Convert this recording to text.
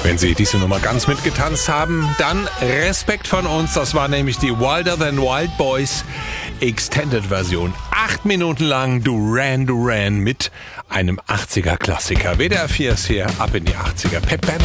Wenn Sie diese Nummer ganz mitgetanzt haben, dann Respekt von uns. Das war nämlich die Wilder Than Wild Boys Extended Version. 8 Minuten lang Duran Duran mit einem 80er Klassiker. WDR 4 ist hier, ab in die 80er. Pat Benatar.